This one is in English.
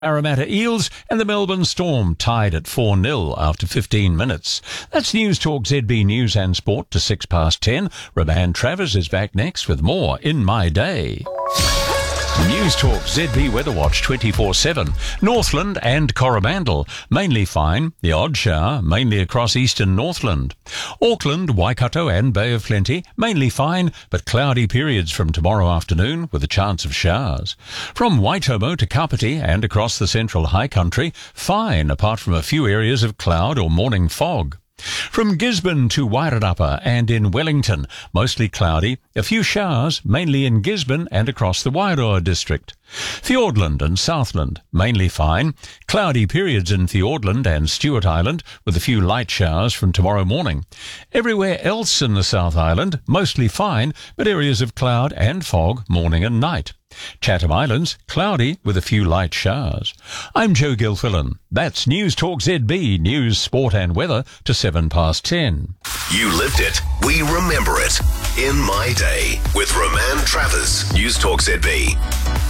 Parramatta Eels and the Melbourne Storm tied at 4-0 after 15 minutes. That's News Talk ZB News and Sport to 10:06. Roman Travers is back next with more In My Day. News Talk ZB Weather Watch 24/7. Northland and Coromandel, mainly fine. The odd shower, mainly across eastern Northland. Auckland, Waikato and Bay of Plenty, mainly fine, but cloudy periods from tomorrow afternoon with a chance of showers. From Waitomo to Kapiti and across the central high country, fine apart from a few areas of cloud or morning fog. From Gisborne to Wairarapa and in Wellington, mostly cloudy, a few showers, mainly in Gisborne and across the Wairoa district. Fiordland and Southland, mainly fine, cloudy periods in Fiordland and Stewart Island with a few light showers from tomorrow morning. Everywhere else in the South Island, mostly fine, but areas of cloud and fog morning and night. Chatham Islands, cloudy with a few light showers. I'm Joe Gilfillan. That's News Talk ZB, news, sport and weather to 10:10. You lived it. We remember it. In My Day with Roman Travers. News Talk ZB.